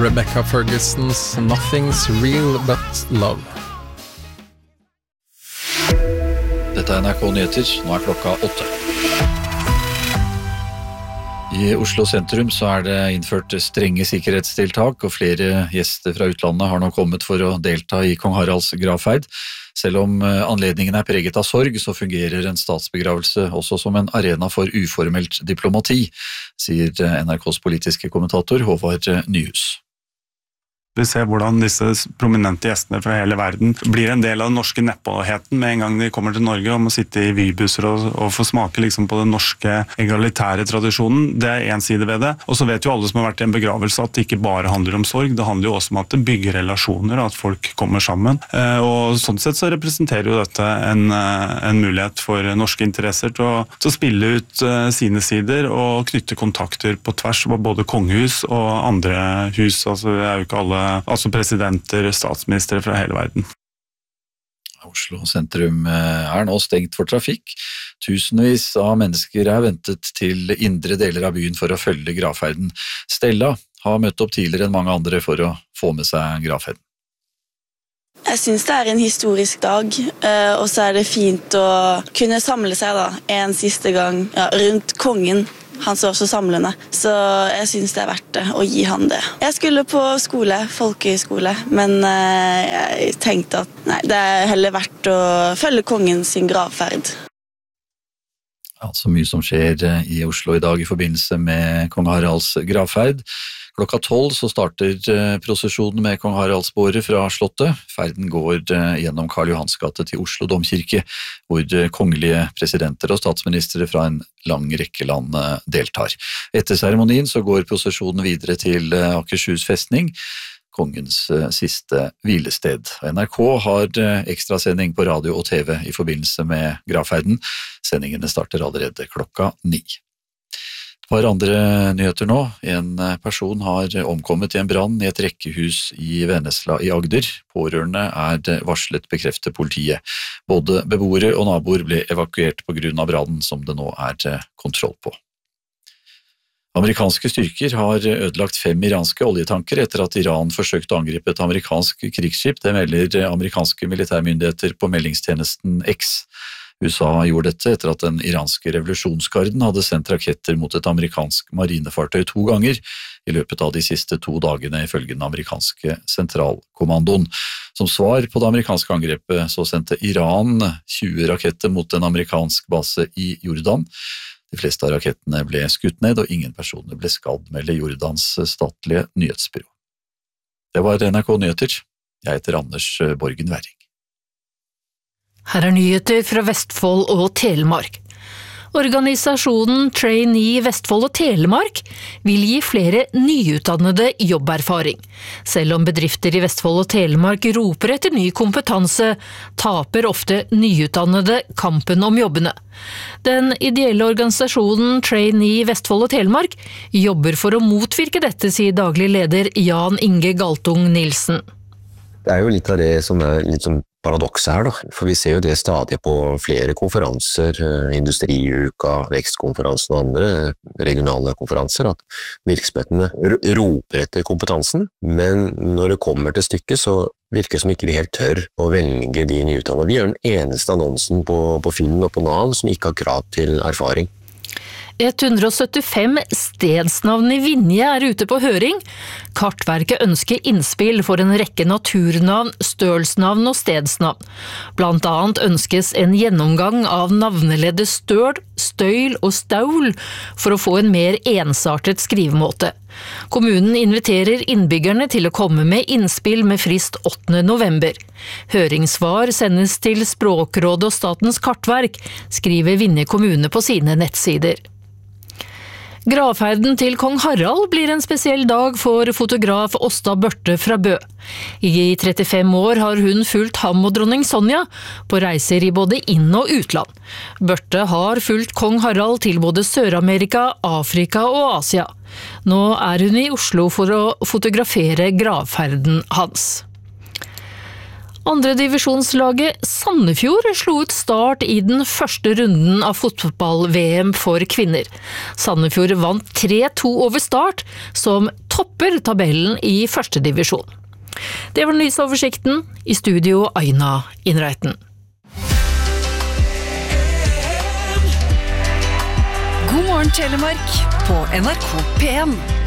Rebecca Fergusons Nothing's Real But Love. Dette NRK Nyheter, nå klokka 8. I Oslo sentrum så det innført strenge sikkerhetstiltak, og flere gjester fra utlandet har nå kommet for å delta i Kong Haralds gravferd. Selv om anledningen preget av sorg, så fungerer en statsbegravelse også som en arena for uformelt diplomati, sier NRKs politiske kommentator Håvard Nyhus. Vi ser hvordan disse prominente gjestene fra hele verden blir en del av den norske neppåheten med en gang de kommer til Norge og må sitte i vybusser og få smake liksom på den norske egalitære tradisjonen. Det en side ved det. Og så vet jo alle som har vært i en begravelse at det ikke bare handler om sorg, det handler jo også om at det bygger relasjoner, at folk kommer sammen. Og sånn sett så representerer jo dette en mulighet for norske interesser til å spille ut sine sider og knytte kontakter på tvers av både kongehus og andre hus. Altså det jo ikke alle presidenter, statsministre fra hele verden. Oslo sentrum nå stengt for trafikk. Tusenvis av mennesker ventet til indre deler av byen for å følge gravferden. Stella har møtt opp tidligere enn mange andre for å få med seg gravferden. Jeg synes det en historisk dag, og så det fint å kunne samle seg en siste gang rundt kongen. Han så så samlende, så jeg synes det verdt det å gi han det. Jeg skulle på skole, folkehøyskole, men jeg tenkte at nei, det heller verdt å følge kongen sin gravferd. Så mye som skjer i Oslo i dag i forbindelse med Kong Haralds gravferd. Klokka 12 så starter prosesjonen med Kong Haraldsbåret fra Slottet. Ferden går gjennom Karl Johans gate til Oslo domkirke, hvor kongelige presidenter og statsministre fra en lang rekke land deltar. Etter seremonien så går prosesjonen videre til Akershus festning, kongens siste hvilested. NRK har ekstrasending på radio og TV i forbindelse med gravferden. Sendingene starter allerede klokka 9. Et par andre nyheter nå. En person har omkommet i en brann i et rekkehus i Vennesla i Agder. Pårørende varslet, bekrefter politiet. Både beboere og naboer ble evakuert på grunn av brannen som det nå kontroll på. Amerikanske styrker har ødelagt 5 iranske oljetanker etter at Iran forsøkte å angripe et amerikansk krigsskip. Det melder amerikanske militærmyndigheter på meldingstjenesten X. USA gjorde dette etter at den iranske revolusjonsgarden hadde sendt raketter mot et amerikansk marinefartøy 2 ganger i løpet av de siste 2 dagene ifølge den amerikanske sentralkommandoen. Som svar på det amerikanske angrepet så sendte Iran 20 raketter mot en amerikansk base i Jordan. De fleste av rakettene ble skutt ned, og ingen personer ble skadd, melder Jordans statlige nyhetsbyrå. Det var NRK Nyheter. Jeg heter Anders Borgen Werring. Her nyheter fra Vestfold og Telemark. Organisasjonen Trainee Vestfold og Telemark vil gi flere nyutdannede jobberfaring. Selv om bedrifter i Vestfold og Telemark roper etter ny kompetanse, taper ofte nyutdannede kampen om jobbene. Den ideelle organisasjonen Trainee Vestfold og Telemark jobber for å motvirke dette, sier daglig leder Jan Inge Galtung Nilsen. Det jo litt av det som litt som paradoks her, da. For vi ser jo det stadig på flere konferanser, Industriuka, Vekstkonferansen og andre regionale konferanser, at virksomhetene roper etter kompetansen, men når det kommer til stykket, så virker det som ikke de helt tør å velge de nyutdannede. Vi den eneste annonsen på Finn og på Nav som ikke har krav til erfaring. 175 stedsnavn i Vinje ute på høring. Kartverket ønsker innspill for en rekke naturnavn, stølsnavn og stedsnavn. Blant annet ønskes en gjennomgang av navneleddet støl, støyl og staul for å få en mer ensartet skrivemåte. Kommunen inviterer innbyggerne til å komme med innspill med frist 8. november. Høringssvar sendes til Språkrådet og Statens kartverk, skriver Vinje kommune på sine nettsider. Gravferden til kong Harald blir en spesiell dag for fotograf Åsta Børte fra Bø. I 35 år har hun fulgt ham og dronning Sonja på reiser i både inn- og utland. Børte har fulgt kong Harald til både Sør-Amerika, Afrika og Asia. Nå hun i Oslo for å fotografere gravferden hans. Andre divisjonslaget Sandefjord slo ut Start i den første runden av fotball-VM for kvinner. Sandefjord vant 3-2 over Start, som topper tabellen i første divisjon. Det var nyhetsoversikten. I studio Aina Innreiten. God morgen Telemark på NRK P1.